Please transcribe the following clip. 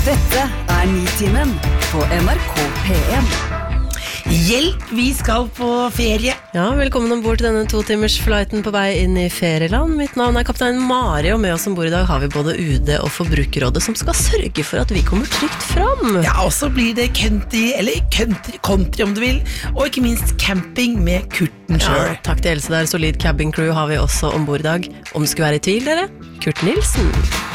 Dette Nitimen på NRK P1. Hjelp, vi skal på ferie. Ja, velkommen ombord til denne 2-timers flighten på vei inn i ferieland. Mitt navn kaptein Mari, og med oss ombord i dag har vi både UD og Forbrukerrådet som skal sørge for at vi kommer trygt fram. Ja, og så blir det country, eller country om du vil, og ikke minst camping med Kurten selv. Ja, takk til Else der, solid cabin crew har vi også ombord i dag. Om det skulle være i tvil, dere, Kurt Nilsen.